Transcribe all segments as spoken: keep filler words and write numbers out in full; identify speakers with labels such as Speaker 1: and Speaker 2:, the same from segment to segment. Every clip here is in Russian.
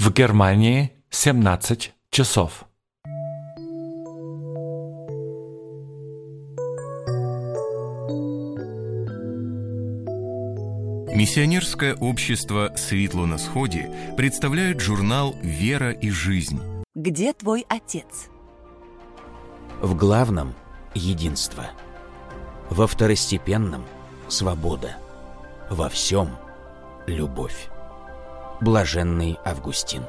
Speaker 1: В Германии семнадцать часов.
Speaker 2: Миссионерское общество «Светло на сходе» представляет журнал «Вера и жизнь».
Speaker 3: Где твой отец?
Speaker 4: В главном – единство. Во второстепенном – свобода. Во всем – любовь. Блаженный Августин.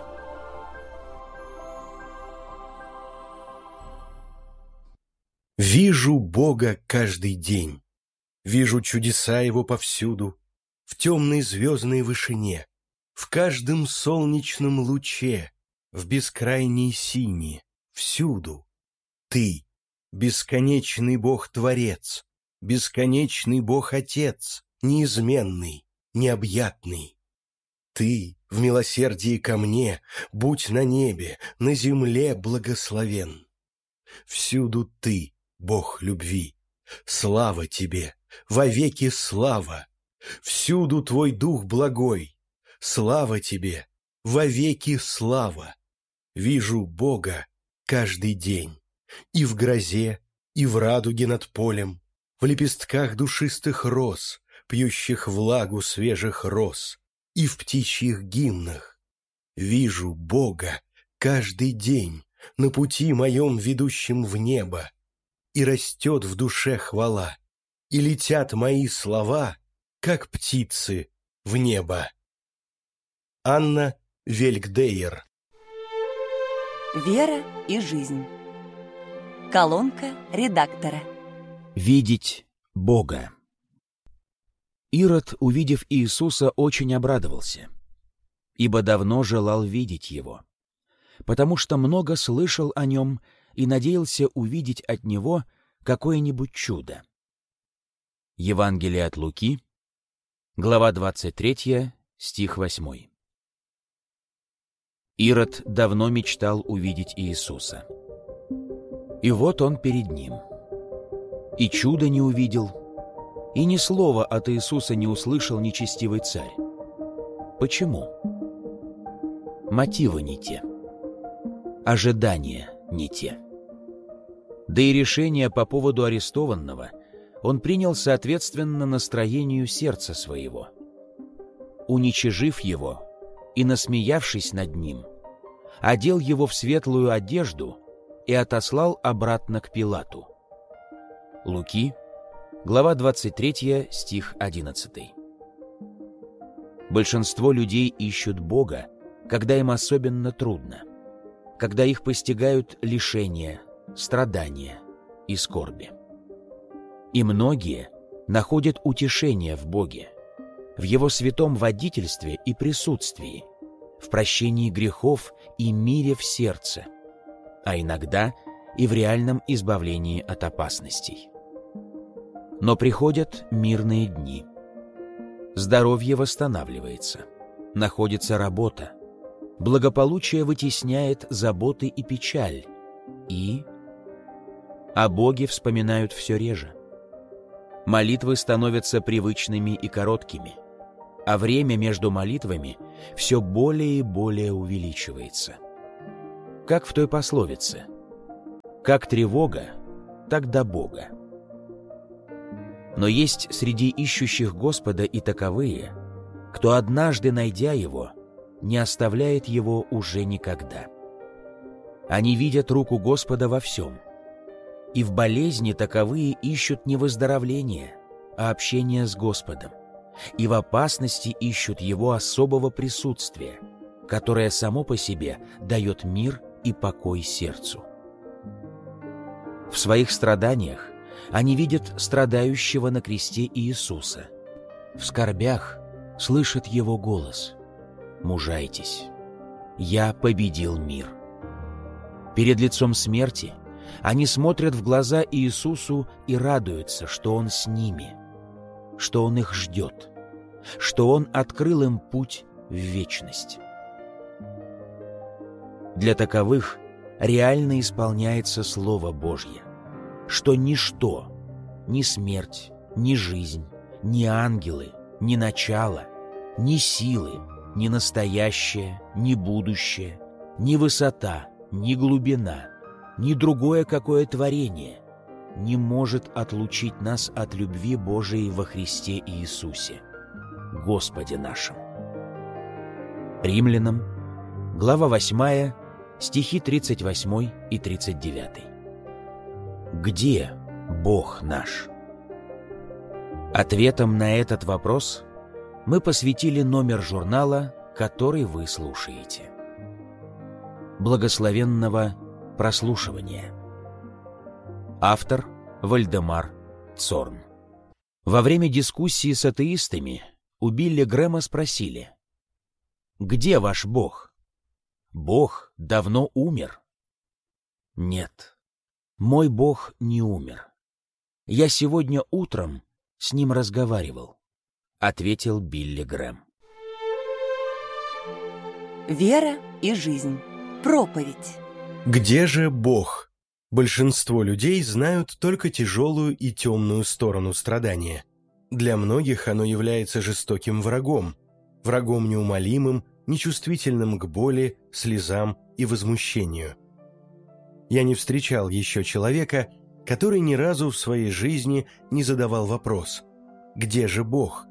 Speaker 5: Вижу Бога каждый день, вижу чудеса Его повсюду, в темной звездной вышине, в каждом солнечном луче, в бескрайней сине, всюду. Ты, бесконечный Бог-творец, бесконечный Бог-отец, неизменный, необъятный. Ты, в милосердии ко мне, будь на небе, на земле благословен. Всюду Ты, Бог любви, слава Тебе, вовеки слава. Всюду Твой Дух благой, слава Тебе, вовеки слава. Вижу Бога каждый день, и в грозе, и в радуге над полем, в лепестках душистых роз, пьющих влагу свежих роз, и в птичьих гимнах. Вижу Бога каждый день на пути моем, ведущем в небо, и растет в душе хвала, и летят мои слова, как птицы, в небо. Анна Велькдейер.
Speaker 3: Вера и жизнь. Колонка редактора.
Speaker 4: Видеть Бога. Ирод, увидев Иисуса, очень обрадовался, ибо давно желал видеть Его, потому что много слышал о Нем и надеялся увидеть от Него какое-нибудь чудо. Евангелие от Луки, глава двадцать третья, стих восьмой. Ирод давно мечтал увидеть Иисуса. И вот он перед ним. И чуда не увидел, и ни слова от Иисуса не услышал нечестивый царь. Почему? Мотивы не те. Ожидания не те. Да и решение по поводу арестованного он принял соответственно настроению сердца своего. Уничижив его и насмеявшись над ним, одел его в светлую одежду и отослал обратно к Пилату. Луки, глава двадцать третья, стих одиннадцатый. Большинство людей ищут Бога, когда им особенно трудно, когда их постигают лишения, страдания и скорби. И многие находят утешение в Боге, в Его святом водительстве и присутствии, в прощении грехов и мире в сердце, а иногда и в реальном избавлении от опасностей. Но приходят мирные дни. Здоровье восстанавливается, находится работа, благополучие вытесняет заботы и печаль, и о Боге вспоминают все реже. Молитвы становятся привычными и короткими, а время между молитвами все более и более увеличивается. Как в той пословице: «Как тревога, так до Бога». Но есть среди ищущих Господа и таковые, кто, однажды найдя Его, не оставляет Его уже никогда. Они видят руку Господа во всем, и в болезни таковые ищут не выздоровления, а общения с Господом, и в опасности ищут Его особого присутствия, которое само по себе дает мир и покой сердцу. В своих страданиях они видят страдающего на кресте Иисуса. В скорбях слышат Его голос: «Мужайтесь, я победил мир». Перед лицом смерти они смотрят в глаза Иисусу и радуются, что Он с ними, что Он их ждет, что Он открыл им путь в вечность. Для таковых реально исполняется Слово Божье, что ничто, ни смерть, ни жизнь, ни ангелы, ни начало, ни силы, ни настоящее, ни будущее, ни высота, ни глубина, ни другое какое творение не может отлучить нас от любви Божией во Христе Иисусе, Господе нашим. Римлянам, глава восьмая, стихи тридцать восемь и тридцать девять. Где Бог наш? Ответом на этот вопрос мы посвятили номер журнала, который вы слушаете. Благословенного прослушивания. Автор Вальдемар Цорн. Во время дискуссии с атеистами у Билли Грэма спросили: «Где ваш Бог? Бог давно умер». «Нет, мой Бог не умер. Я сегодня утром с ним разговаривал», — ответил Билли Грэм.
Speaker 3: Вера и жизнь. Проповедь.
Speaker 5: Где же Бог? Большинство людей знают только тяжелую и темную сторону страдания. Для многих оно является жестоким врагом, врагом неумолимым, нечувствительным к боли, слезам и возмущению. Я не встречал еще человека, который ни разу в своей жизни не задавал вопрос: «Где же Бог?».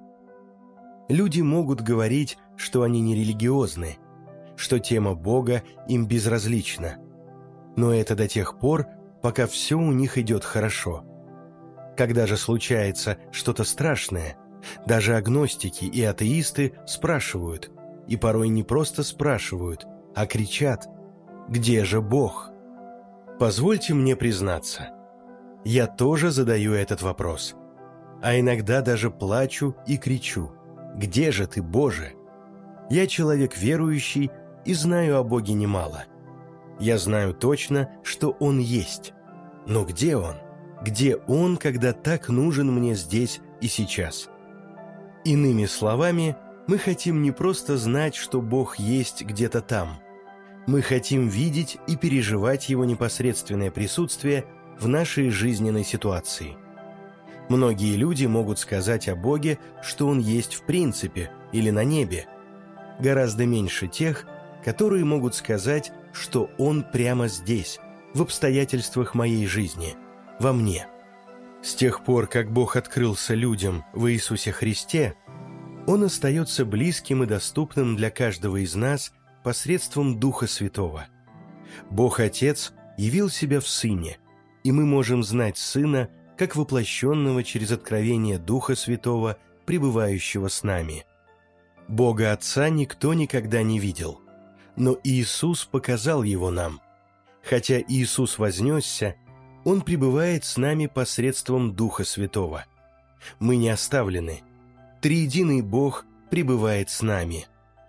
Speaker 5: Люди могут говорить, что они не религиозны, что тема Бога им безразлична. Но это до тех пор, пока все у них идет хорошо. Когда же случается что-то страшное, даже агностики и атеисты спрашивают, и порой не просто спрашивают, а кричат: «Где же Бог?». Позвольте мне признаться, я тоже задаю этот вопрос, а иногда даже плачу и кричу: «Где же ты, Боже?». Я человек верующий и знаю о Боге немало. Я знаю точно, что Он есть. Но где Он? Где Он, когда так нужен мне здесь и сейчас? Иными словами, мы хотим не просто знать, что Бог есть где-то там. Мы хотим видеть и переживать Его непосредственное присутствие в нашей жизненной ситуации. Многие люди могут сказать о Боге, что Он есть в принципе или на небе. Гораздо меньше тех, которые могут сказать, что Он прямо здесь, в обстоятельствах моей жизни, во мне. С тех пор, как Бог открылся людям в Иисусе Христе, Он остается близким и доступным для каждого из нас посредством Духа Святого. Бог Отец явил себя в Сыне, и мы можем знать Сына как воплощенного через откровение Духа Святого, пребывающего с нами. Бога Отца никто никогда не видел, но Иисус показал Его нам. Хотя Иисус вознесся, Он пребывает с нами посредством Духа Святого. Мы не оставлены. Триединый Бог пребывает с нами.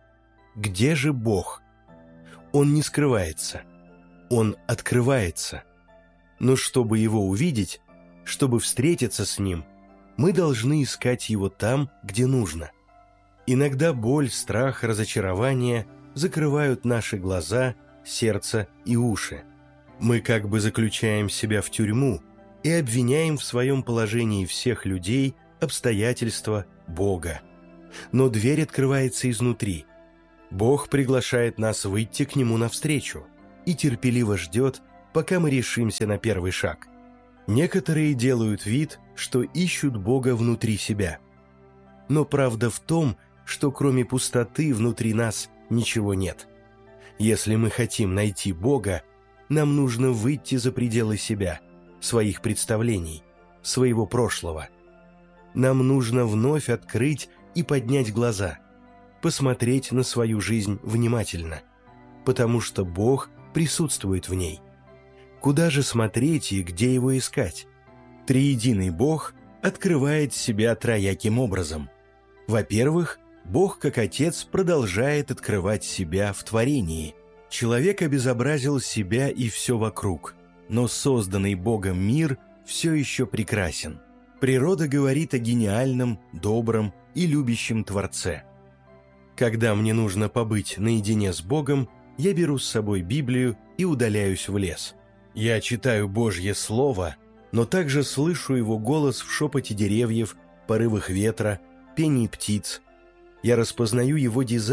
Speaker 5: Где же Бог? Он не скрывается. Он открывается. Но чтобы Его увидеть, чтобы встретиться с Ним, мы должны искать Его там, где нужно. Иногда боль, страх, разочарование закрывают наши глаза, сердце и уши. Мы как бы заключаем себя в тюрьму и обвиняем в своем положении всех людей, обстоятельства, Бога. Но дверь открывается изнутри. Бог приглашает нас выйти к Нему навстречу и терпеливо ждет, пока мы решимся на первый шаг. Некоторые делают вид, что ищут Бога внутри себя. Но правда в том, что кроме пустоты внутри нас ничего нет. Если мы хотим найти Бога, нам нужно выйти за пределы себя, своих представлений, своего прошлого. Нам нужно вновь открыть и поднять глаза, посмотреть на свою жизнь внимательно, потому что Бог присутствует в ней. Куда же смотреть и где Его искать? Триединый Бог открывает себя трояким образом. Во-первых, Бог, как Отец, продолжает открывать себя в творении. Человек обезобразил себя и все вокруг, но созданный Богом мир все еще прекрасен. Природа говорит о гениальном, добром и любящем Творце. Когда мне нужно побыть наедине с Богом, я беру с собой Библию и удаляюсь в лес. Я читаю Божье Слово, но также слышу Его голос в шепоте деревьев, порывах ветра, пении птиц. Я распознаю Его дизайн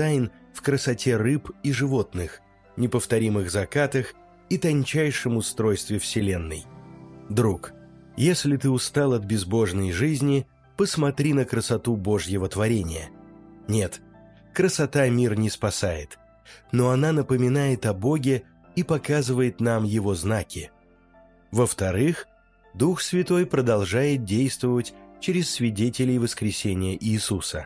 Speaker 5: в красоте рыб и животных, неповторимых закатах и тончайшем устройстве Вселенной. Друг, если ты устал от безбожной жизни, посмотри на красоту Божьего творения. Нет, красота мир не спасает, но она напоминает о Боге и показывает нам Его знаки. Во-вторых, Дух Святой продолжает действовать через свидетелей воскресения Иисуса.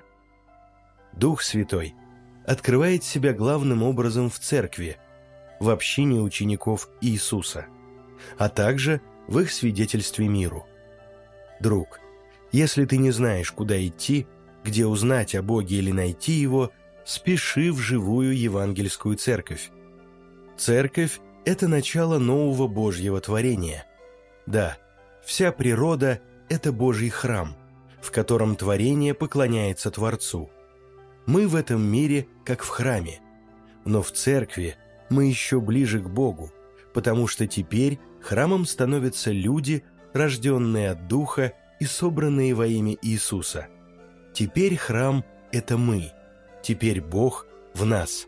Speaker 5: Дух Святой открывает себя главным образом в церкви, в общине учеников Иисуса, а также в их свидетельстве миру. Друг, если ты не знаешь, куда идти, где узнать о Боге или найти Его, спеши в живую евангельскую церковь. Церковь – это начало нового Божьего творения. Да, вся природа – это Божий храм, в котором творение поклоняется Творцу. Мы в этом мире как в храме, но в церкви мы еще ближе к Богу, потому что теперь храмом становятся люди, рожденные от Духа и собранные во имя Иисуса. Теперь храм – это мы, теперь Бог в нас.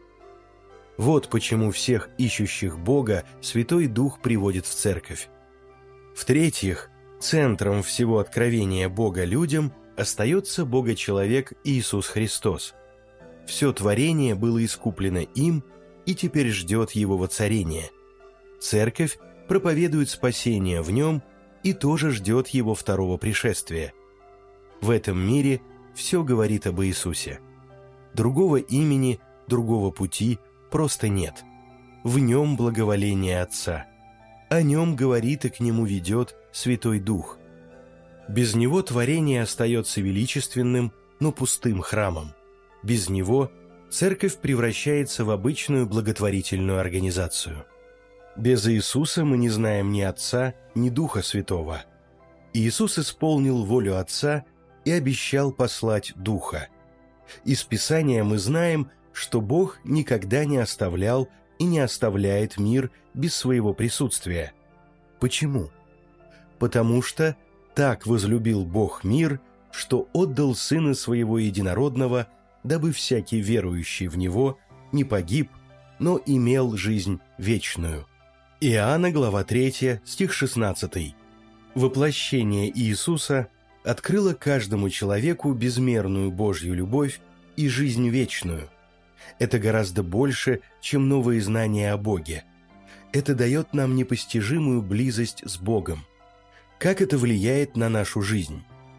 Speaker 5: Вот почему всех ищущих Бога Святой Дух приводит в церковь. В-третьих, центром всего откровения Бога людям остается Бога-человек Иисус Христос. Все творение было искуплено им и теперь ждет Его воцарения. Церковь проповедует спасение в Нем и тоже ждет Его второго пришествия. В этом мире все говорит об Иисусе. Другого имени, другого пути просто нет. В Нем благоволение Отца. О Нем говорит и к Нему ведет Святой Дух. Без Него творение остается величественным, но пустым храмом. Без Него церковь превращается в обычную благотворительную организацию. Без Иисуса мы не знаем ни Отца, ни Духа Святого. Иисус исполнил волю Отца и обещал послать Духа. Из Писания мы знаем, что Бог никогда не оставлял и не оставляет мир без своего присутствия. Почему? Потому что так возлюбил Бог мир, что отдал Сына Своего Единородного, дабы всякий верующий в Него не погиб, но имел жизнь вечную. Иоанна, глава третья, стих шестнадцатый. Воплощение Иисуса открыло каждому человеку безмерную Божью любовь и жизнь вечную. Это гораздо больше, чем новые знания о Боге. Это дает нам непостижимую близость с Богом. Как это влияет на нашу жизнь?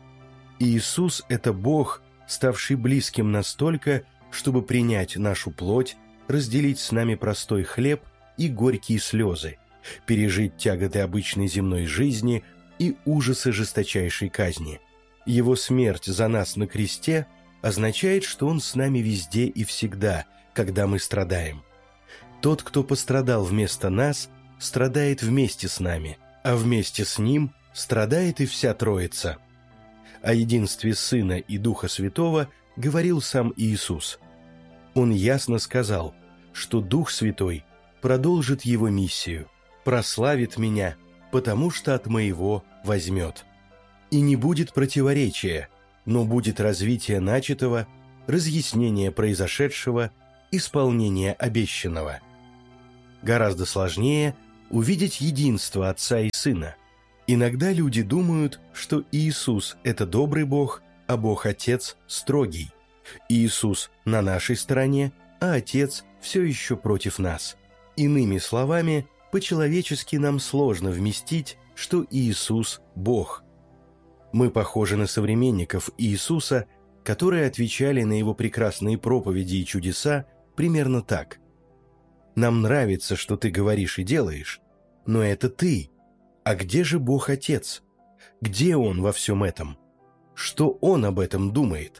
Speaker 5: Иисус – это Бог, ставший близким настолько, чтобы принять нашу плоть, разделить с нами простой хлеб и горькие слезы, пережить тяготы обычной земной жизни и ужасы жесточайшей казни. Его смерть за нас на кресте означает, что Он с нами везде и всегда, когда мы страдаем. Тот, кто пострадал вместо нас, страдает вместе с нами, а вместе с Ним страдает и вся Троица. О единстве Сына и Духа Святого говорил сам Иисус. Он ясно сказал, что Дух Святой продолжит Его миссию, прославит Меня, потому что от Моего возьмет. И не будет противоречия, но будет развитие начатого, разъяснение произошедшего, исполнение обещанного. Гораздо сложнее увидеть единство Отца и Сына. Иногда люди думают, что Иисус – это добрый Бог, а Бог Отец – строгий. Иисус на нашей стороне, а Отец все еще против нас. Иными словами, по-человечески нам сложно вместить, что Иисус – Бог. Мы похожи на современников Иисуса, которые отвечали на Его прекрасные проповеди и чудеса примерно так. «Нам нравится, что ты говоришь и делаешь, но это ты. А где же Бог Отец? Где Он во всем этом? Что Он об этом думает?»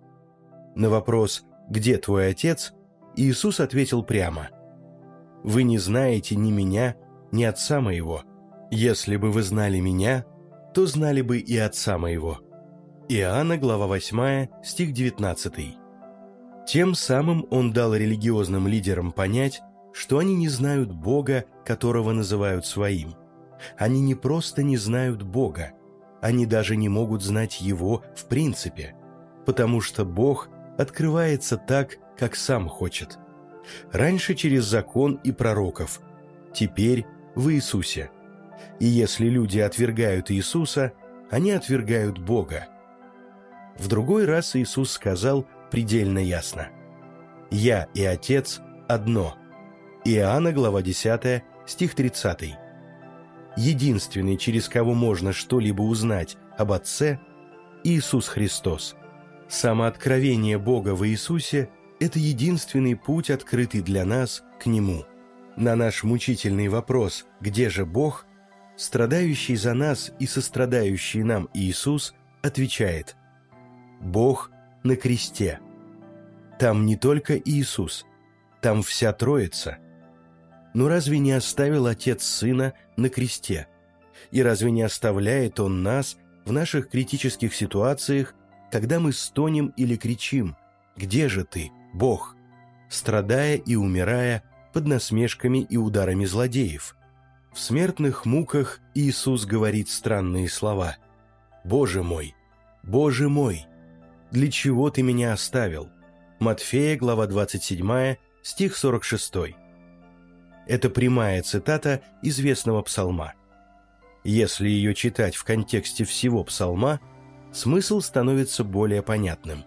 Speaker 5: На вопрос «Где твой Отец?» Иисус ответил прямо: «Вы не знаете ни Меня, ни Отца Моего. Если бы вы знали Меня, то знали бы и Отца Моего». Иоанна, глава восьмая, стих девятнадцатый. Тем самым Он дал религиозным лидерам понять, что они не знают Бога, которого называют своим. Они не просто не знают Бога, они даже не могут знать Его в принципе, потому что Бог открывается так, как сам хочет. Раньше через закон и пророков, теперь в Иисусе. И если люди отвергают Иисуса, они отвергают Бога. В другой раз Иисус сказал предельно ясно: «Я и Отец одно». Иоанна, глава десятая, стих тридцатый. Единственный, через кого можно что-либо узнать об Отце, Иисус Христос. Самооткровение Бога в Иисусе – это единственный путь, открытый для нас к Нему. На наш мучительный вопрос «Где же Бог?», страдающий за нас и сострадающий нам Иисус отвечает: «Бог на кресте». Там не только Иисус, там вся Троица. Но разве не оставил Отец Сына на кресте? И разве не оставляет Он нас в наших критических ситуациях, когда мы стонем или кричим: «Где же Ты, Бог?», страдая и умирая под насмешками и ударами злодеев? В смертных муках Иисус говорит странные слова: «Боже мой, Боже мой, для чего Ты меня оставил?» Матфея, глава двадцать седьмая, стих сорок шестой. Это прямая цитата известного псалма. Если ее читать в контексте всего псалма, смысл становится более понятным.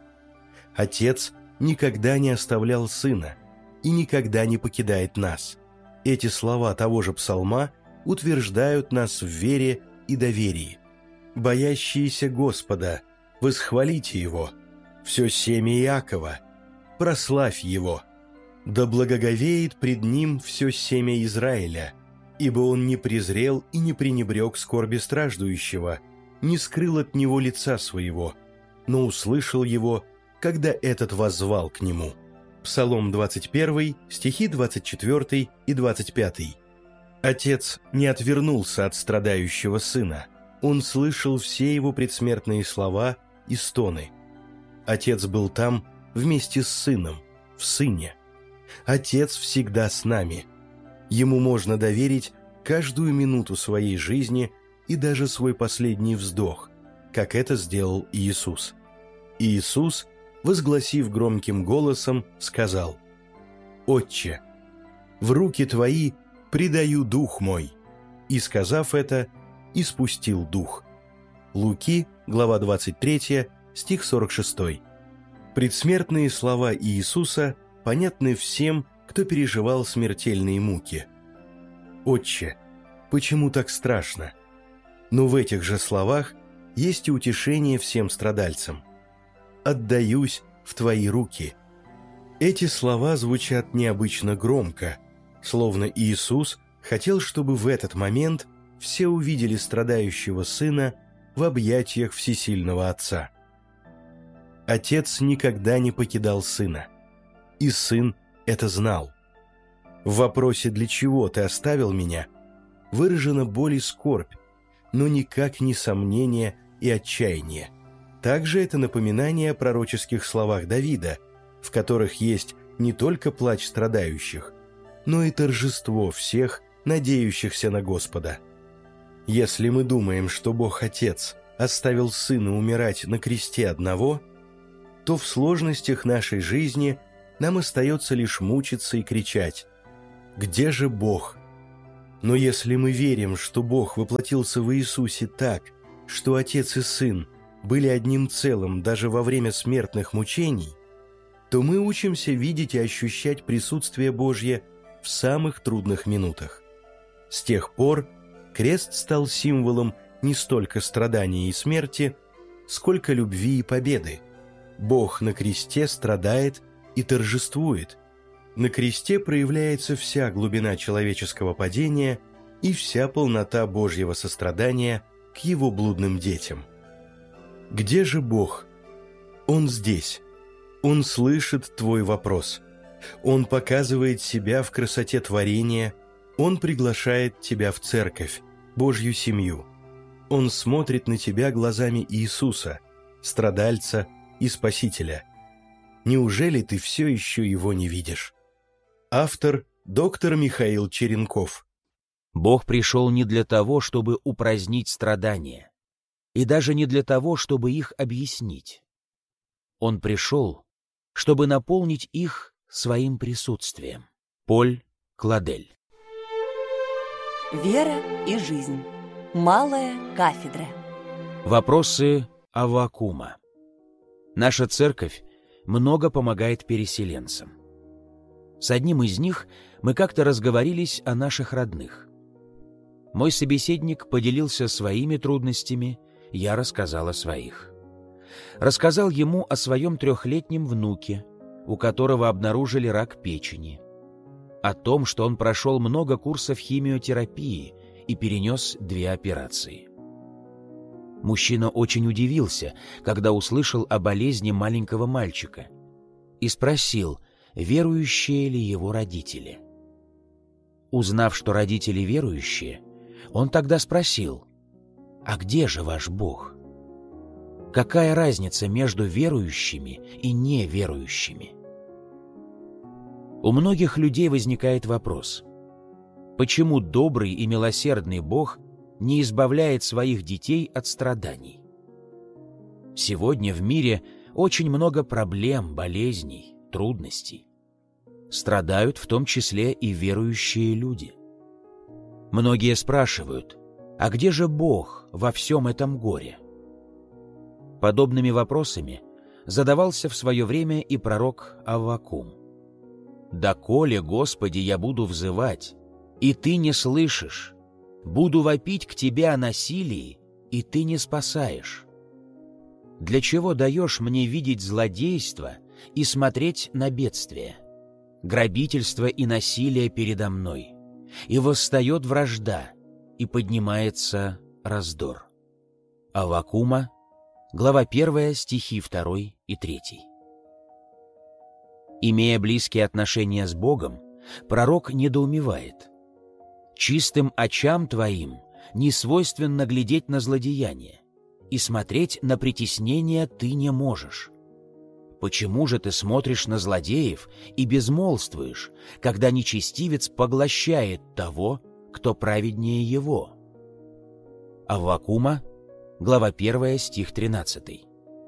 Speaker 5: Отец никогда не оставлял Сына и никогда не покидает нас. Эти слова того же псалма утверждают нас в вере и доверии. «Боящиеся Господа, восхвалите Его, все семя Иакова, прославь Его, да благоговеет пред Ним все семя Израиля, ибо Он не презрел и не пренебрег скорби страждущего, не скрыл от Него лица Своего, но услышал Его, когда этот воззвал к Нему». Псалом двадцать первый, стихи двадцать четвёртый и двадцать пятый. Отец не отвернулся от страдающего Сына. Он слышал все Его предсмертные слова и стоны. Отец был там вместе с Сыном, в Сыне. Отец всегда с нами. Ему можно доверить каждую минуту своей жизни и даже свой последний вздох, как это сделал Иисус. Иисус, возгласив громким голосом, сказал: «Отче, в руки Твои предаю дух мой». И, сказав это, испустил дух. Луки, глава двадцать третья, стих сорок шестой. Предсмертные слова Иисуса понятны всем, кто переживал смертельные муки. «Отче, почему так страшно?» Но в этих же словах есть и утешение всем страдальцам. «Отдаюсь в Твои руки». Эти слова звучат необычно громко, словно Иисус хотел, чтобы в этот момент все увидели страдающего Сына в объятиях всесильного Отца. Отец никогда не покидал Сына, и Сын это знал. В вопросе «Для чего Ты оставил меня?» выражена боль и скорбь, но никак не сомнение и отчаяние. Также это напоминание о пророческих словах Давида, в которых есть не только плач страдающих, но и торжество всех, надеющихся на Господа. Если мы думаем, что Бог Отец оставил Сына умирать на кресте одного, то в сложностях нашей жизни нам остается лишь мучиться и кричать: «Где же Бог?». Но если мы верим, что Бог воплотился в Иисусе так, что Отец и Сын были одним целым даже во время смертных мучений, то мы учимся видеть и ощущать присутствие Божье в самых трудных минутах. С тех пор крест стал символом не столько страдания и смерти, сколько любви и победы. Бог на кресте страдает и торжествует. На кресте проявляется вся глубина человеческого падения и вся полнота Божьего сострадания к Его блудным детям. Где же Бог? Он здесь. Он слышит твой вопрос. Он показывает себя в красоте творения. Он приглашает тебя в церковь, Божью семью. Он смотрит на тебя глазами Иисуса, страдальца и Спасителя. Неужели ты все еще Его не видишь? Автор – доктор Михаил Черенков.
Speaker 4: Бог пришел не для того, чтобы упразднить страдания, и даже не для того, чтобы их объяснить. Он пришел, чтобы наполнить их своим присутствием. Поль Кладель.
Speaker 3: Вера и жизнь. Малая кафедра.
Speaker 4: Вопросы Аввакума. Наша церковь много помогает переселенцам. С одним из них мы как-то разговорились о наших родных. Мой собеседник поделился своими трудностями, я рассказал о своих. Рассказал ему о своем трехлетнем внуке, у которого обнаружили рак печени, о том, что он прошел много курсов химиотерапии и перенес две операции. Мужчина очень удивился, когда услышал о болезни маленького мальчика, и спросил, верующие ли его родители. Узнав, что родители верующие, он тогда спросил: «А где же ваш Бог? Какая разница между верующими и неверующими?» У многих людей возникает вопрос: почему добрый и милосердный Бог не избавляет своих детей от страданий? Сегодня в мире очень много проблем, болезней, трудностей. Страдают в том числе и верующие люди. Многие спрашивают: а где же Бог во всем этом горе? Подобными вопросами задавался в свое время и пророк Аввакум. «Доколе, Господи, я буду взывать, и Ты не слышишь, буду вопить к Тебе о насилии, и Ты не спасаешь. Для чего даешь мне видеть злодейство и смотреть на бедствие, грабительство и насилие передо мной, и восстает вражда, и поднимается раздор». Аввакума, глава первая, стихи второй и третий. Имея близкие отношения с Богом, пророк недоумевает: «Чистым очам твоим не свойственно глядеть на злодеяние, и смотреть на притеснение ты не можешь. Почему же ты смотришь на злодеев и безмолвствуешь, когда нечестивец поглощает того, кто праведнее его?» Аввакума, глава первая, стих тринадцатый.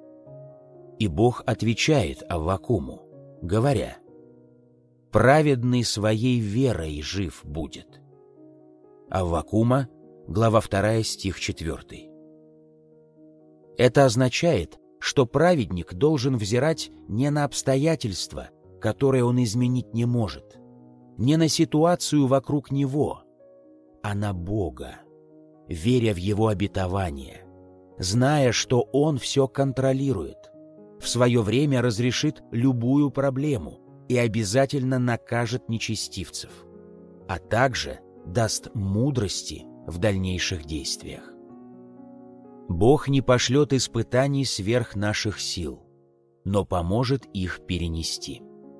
Speaker 4: И Бог отвечает Аввакуму, говоря: «Праведный своей верой жив будет». Аввакума, глава вторая, стих четвертый. Это означает, что праведник должен взирать не на обстоятельства, которые он изменить не может, не на ситуацию вокруг него, а на Бога, веря в Его обетование, зная, что Он все контролирует, в свое время разрешит любую проблему и обязательно накажет нечестивцев, а также даст мудрости в дальнейших действиях. Бог не пошлет испытаний сверх наших сил, но поможет их перенести.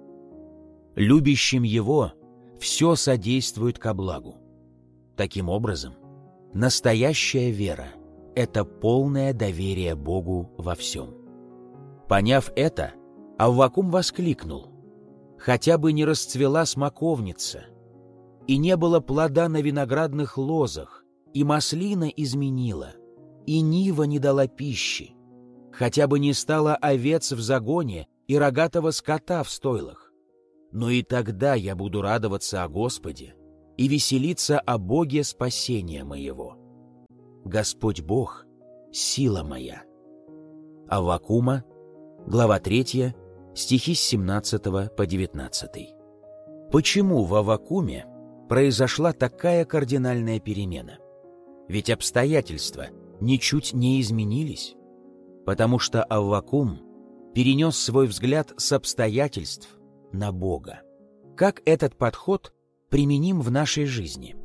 Speaker 4: Любящим Его все содействует ко благу. Таким образом, настоящая вера — это полное доверие Богу во всем. Поняв это, Аввакум воскликнул: «Хотя бы не расцвела смоковница, и не было плода на виноградных лозах, и маслина изменила, и нива не дала пищи, хотя бы не стало овец в загоне и рогатого скота в стойлах. Но и тогда я буду радоваться о Господе и веселиться о Боге спасения моего. Господь Бог — сила моя». Аввакума, глава третья, стихи с семнадцатого по девятнадцатый. Почему в Аввакуме произошла такая кардинальная перемена? Ведь обстоятельства ничуть не изменились, потому что Аввакум перенес свой взгляд с обстоятельств на Бога. Как этот подход применим в нашей жизни?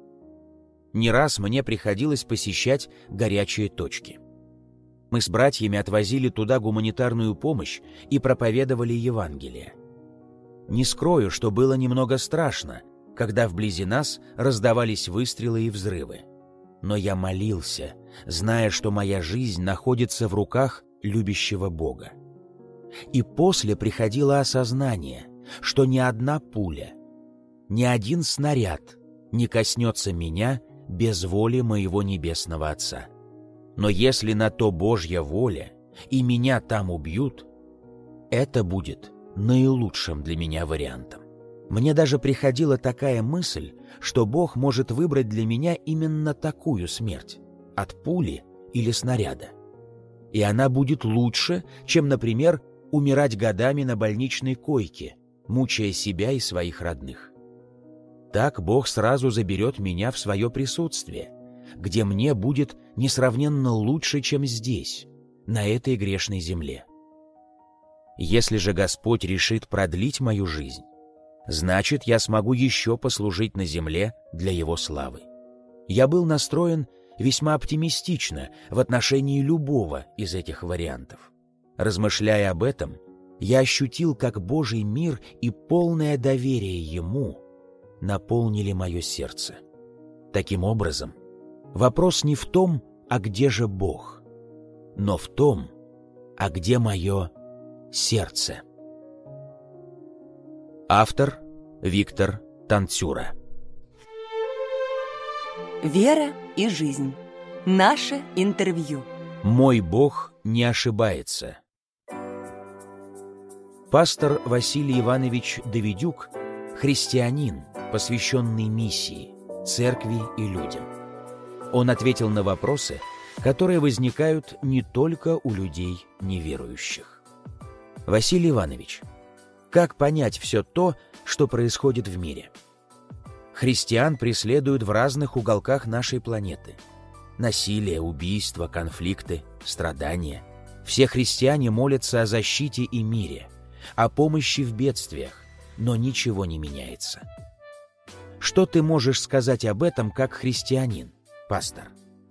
Speaker 4: Не раз мне приходилось посещать горячие точки. Мы с братьями отвозили туда гуманитарную помощь и проповедовали Евангелие. Не скрою, что было немного страшно, когда вблизи нас раздавались выстрелы и взрывы. Но я молился, зная, что моя жизнь находится в руках любящего Бога. И после приходило осознание, что ни одна пуля, ни один снаряд не коснется меня без воли моего Небесного Отца. Но если на то Божья воля, и меня там убьют, это будет наилучшим для меня вариантом. Мне даже приходила такая мысль, что Бог может выбрать для меня именно такую смерть – от пули или снаряда. И она будет лучше, чем, например, умирать годами на больничной койке, мучая себя и своих родных. Так Бог сразу заберет меня в свое присутствие, где мне будет несравненно лучше, чем здесь, на этой грешной земле. Если же Господь решит продлить мою жизнь, значит, я смогу еще послужить на земле для Его славы. Я был настроен весьма оптимистично в отношении любого из этих вариантов. Размышляя об этом, я ощутил, как Божий мир и полное доверие Ему наполнили мое сердце. Таким образом, вопрос не в том, а где же Бог, но в том, а где мое сердце. Автор Виктор Танцюра.
Speaker 3: Вера и жизнь. Наше интервью.
Speaker 4: Мой Бог не ошибается. Пастор Василий Иванович Давидюк – христианин, посвященный миссии, церкви и людям. Он ответил на вопросы, которые возникают не только у людей неверующих. Василий Иванович, как понять все то, что происходит в мире? Христиан преследуют в разных уголках нашей планеты. Насилие, убийства, конфликты, страдания. Все христиане молятся о защите и мире, о помощи в бедствиях, но ничего не меняется. Что ты можешь сказать об этом как христианин, пастор?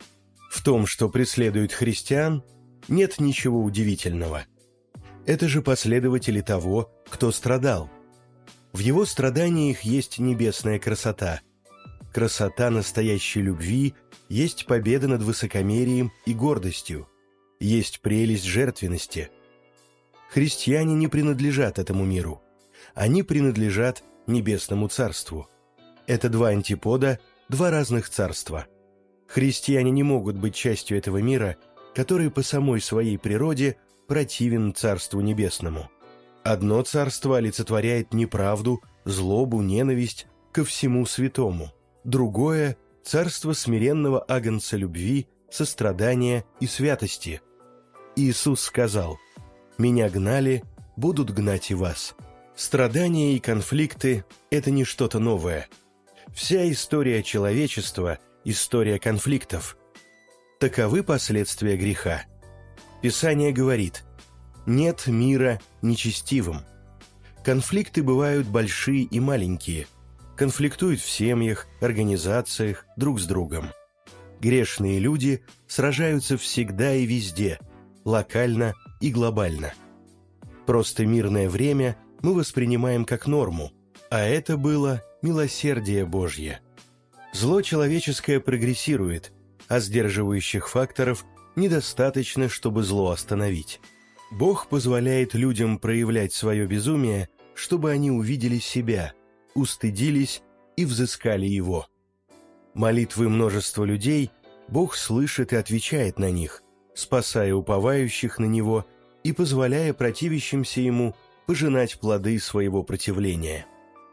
Speaker 5: В том, что преследует христиан, нет ничего удивительного. Это же последователи того, кто страдал. В его страданиях есть небесная красота. Красота настоящей любви есть победа над высокомерием и гордостью, есть прелесть жертвенности. Христиане не принадлежат этому миру. Они принадлежат небесному царству. Это два антипода, два разных царства. Христиане не могут быть частью этого мира, который по самой своей природе противен Царству Небесному. Одно царство олицетворяет неправду, злобу, ненависть ко всему святому. Другое – царство смиренного агнца любви, сострадания и святости. Иисус сказал: «Меня гнали, будут гнать и вас». Страдания и конфликты – это не что-то новое. Вся история человечества – история конфликтов. Таковы последствия греха. Писание говорит: «Нет мира нечестивым». Конфликты бывают большие и маленькие. Конфликтуют в семьях, организациях, друг с другом. Грешные люди сражаются всегда и везде, локально и глобально. Просто мирное время мы воспринимаем как норму, а это было милосердие Божье. Зло человеческое прогрессирует, а сдерживающих факторов недостаточно, чтобы зло остановить. Бог позволяет людям проявлять свое безумие, чтобы они увидели себя, устыдились и взыскали Его. Молитвы множества людей Бог слышит и отвечает на них, спасая уповающих на Него и позволяя противящимся Ему пожинать плоды своего противления.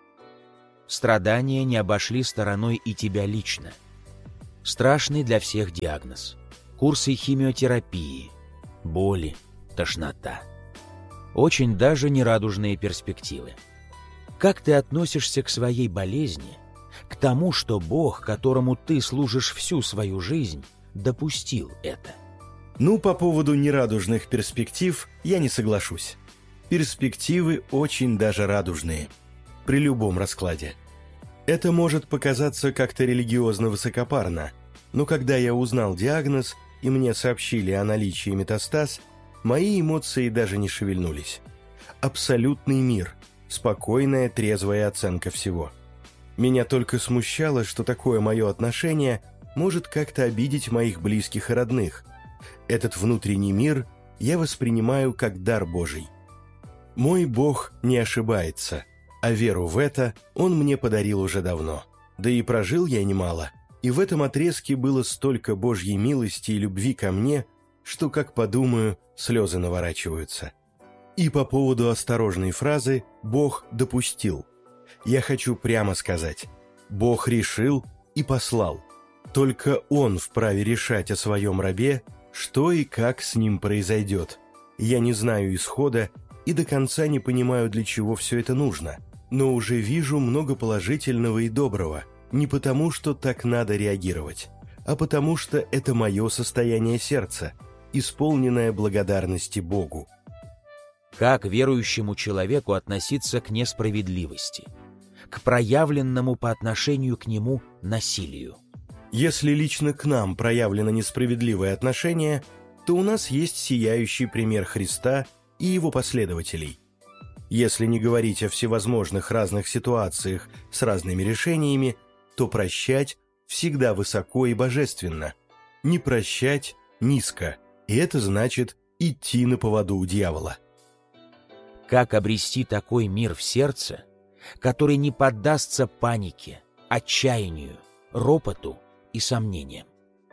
Speaker 4: Страдания не обошли стороной и тебя лично. Страшный для всех диагноз. Курсы химиотерапии, боли, тошнота. Очень даже нерадужные перспективы. Как ты относишься к своей болезни, к тому, что Бог, которому ты служишь всю свою жизнь, допустил это?
Speaker 5: Ну, по поводу нерадужных перспектив я не соглашусь. Перспективы очень даже радужные. При любом раскладе. Это может показаться как-то религиозно высокопарно, но когда я узнал диагноз и мне сообщили о наличии метастаз, мои эмоции даже не шевельнулись. Абсолютный мир, спокойная, трезвая оценка всего. Меня только смущало, что такое мое отношение может как-то обидеть моих близких и родных. Этот внутренний мир я воспринимаю как дар Божий. Мой Бог не ошибается, а веру в это Он мне подарил уже давно. Да и прожил я немало, и в этом отрезке было столько Божьей милости и любви ко мне, что, как подумаю, слезы наворачиваются. И по поводу осторожной фразы «Бог допустил». Я хочу прямо сказать: Бог решил и послал. Только Он вправе решать о своем рабе, что и как с ним произойдет. Я не знаю исхода и до конца не понимаю, для чего все это нужно, но уже вижу много положительного и доброго, не потому, что так надо реагировать, а потому что это мое состояние сердца, исполненное благодарности Богу.
Speaker 4: Как верующему человеку относиться к несправедливости, к проявленному по отношению к нему насилию?
Speaker 5: Если лично к нам проявлено несправедливое отношение, то у нас есть сияющий пример Христа и его последователей. Если не говорить о всевозможных разных ситуациях с разными решениями, то прощать всегда высоко и божественно, не прощать низко, и это значит идти на поводу у дьявола.
Speaker 4: Как обрести такой мир в сердце, который не поддастся панике, отчаянию, ропоту и сомнениям?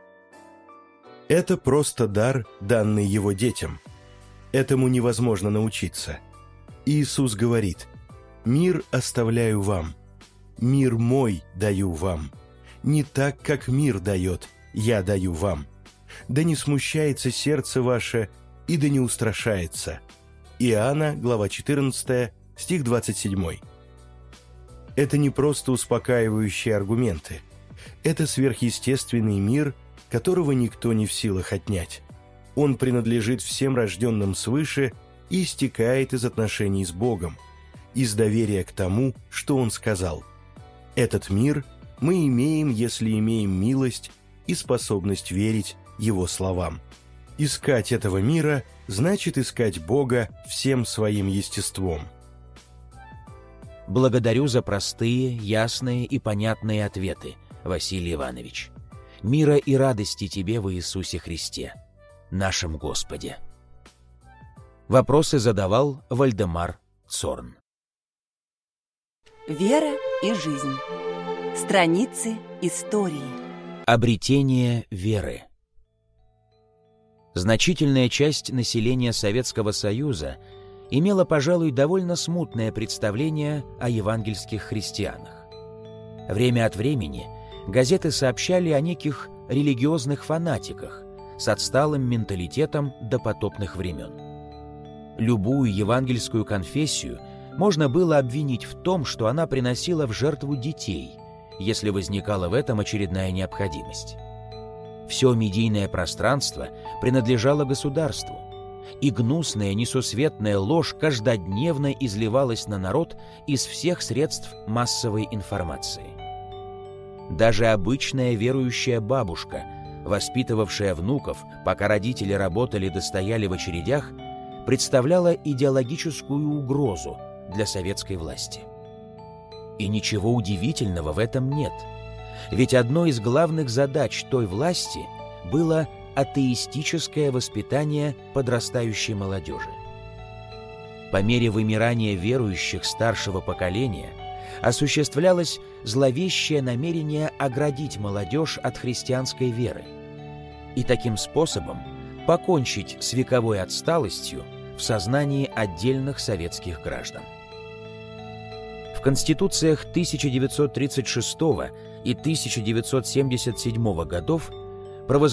Speaker 5: Это просто дар, данный его детям. Этому невозможно научиться. Иисус говорит: «Мир оставляю вам, мир мой даю вам. Не так, как мир дает, я даю вам. Да не смущается сердце ваше, и да не устрашается». Иоанна, глава четырнадцатая, стих двадцать семь. Это не просто успокаивающие аргументы. Это сверхъестественный мир, которого никто не в силах отнять. Он принадлежит всем рожденным свыше и истекает из отношений с Богом, из доверия к тому, что Он сказал. Этот мир мы имеем, если имеем милость и способность верить Его словам. Искать этого мира значит искать Бога всем своим естеством.
Speaker 4: Благодарю за простые, ясные и понятные ответы, Василий Иванович. Мира и радости тебе в Иисусе Христе, нашем Господе. Вопросы задавал Вальдемар Цорн.
Speaker 3: Вера и жизнь. Страницы истории.
Speaker 4: Обретение веры. Значительная часть населения Советского Союза имела, пожалуй, довольно смутное представление о евангельских христианах. Время от времени газеты сообщали о неких религиозных фанатиках с отсталым менталитетом допотопных времен. Любую евангельскую конфессию можно было обвинить в том, что она приносила в жертву детей, если возникала в этом очередная необходимость. Все медийное пространство принадлежало государству, и гнусная несусветная ложь каждодневно изливалась на народ из всех средств массовой информации. Даже обычная верующая бабушка, воспитывавшая внуков, пока родители работали да стояли в очередях, представляла идеологическую угрозу для советской власти. И ничего удивительного в этом нет, ведь одной из главных задач той власти было атеистическое воспитание подрастающей молодежи. По мере вымирания верующих старшего поколения осуществлялось зловещее намерение оградить молодежь от христианской веры и таким способом покончить с вековой отсталостью в сознании отдельных советских граждан. В конституциях тысяча девятьсот тридцать шестого и тысяча девятьсот семьдесят седьмого годов провозглашалось